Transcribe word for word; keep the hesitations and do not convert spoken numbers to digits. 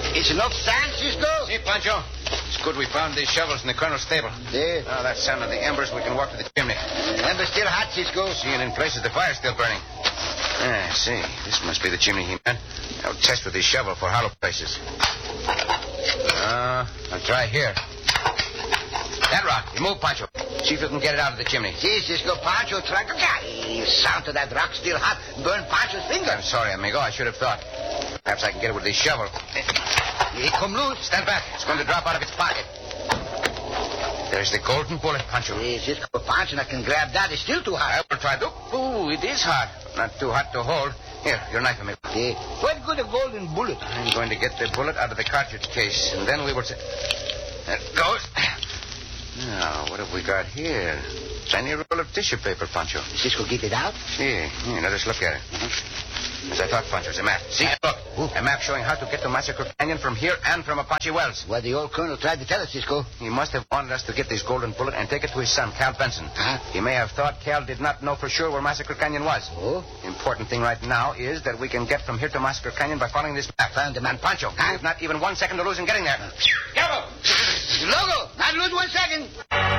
It's enough sand, Cisco? See, Pancho? It's good we found these shovels in the colonel's stable. Yeah. Now that sound of the embers, we can walk to the chimney. The embers still hot, Cisco. See, and in places the fire's still burning. Ah, see. This must be the chimney he meant. I'll test with his shovel for hollow places. Uh, I'll try here. That rock. You move, Pancho. See if you can get it out of the chimney. See, Cisco, Pancho, try to... The sound of that rock still hot. Burn Pancho's finger. I'm sorry, amigo. I should have thought. Perhaps I can get it with this shovel. It come loose. Stand back. It's going to drop out of its pocket. There's the golden bullet, Pancho. See, Cisco, Pancho, I can grab that. It's still too hot. I will try. Look. Ooh, it is hot. Not too hot to hold. Here, your knife, amigo. See, what good a golden bullet? I'm going to get the bullet out of the cartridge case, and then we will... Say... There it goes. Now, what have we got here? Tiny roll of tissue paper, Pancho. Cisco, get it out? See, here, let us look at it. Uh-huh. As I thought, Pancho, it's a map. See, look. Ooh. A map showing how to get to Massacre Canyon from here and from Apache Wells. What the old colonel tried to tell us, Cisco. He must have wanted us to get this golden bullet and take it to his son, Cal Benson. Huh? He may have thought Cal did not know for sure where Massacre Canyon was. Oh? The important thing right now is that we can get from here to Massacre Canyon by following this map. Found the man. And Pancho, huh? we have not even one second to lose in getting there. Go! Logo, not lose one second.